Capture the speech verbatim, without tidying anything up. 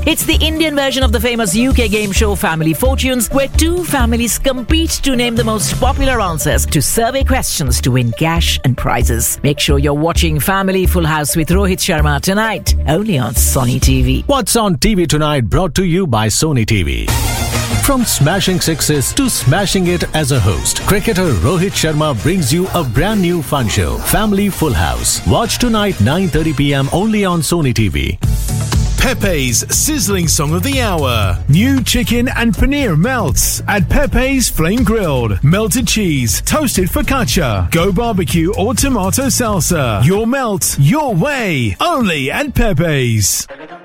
It's the Indian version of the famous U K game show Family Fortunes, where two families compete to name the most popular answers to survey questions to win cash and prizes. Make sure you're watching Family Full House with Rohit Sharma tonight, only on Sony T V. What's on T V tonight, brought to you by Sony T V. From smashing sixes to smashing it as a host, cricketer Rohit Sharma brings you a brand new fun show, Family Full House. Watch tonight nine thirty p.m. only on Sony T V. Pepe's sizzling song of the hour. New chicken and paneer melts at Pepe's Flame Grilled. Melted cheese, toasted focaccia, go barbecue or tomato salsa. Your melt, your way. Only at Pepe's.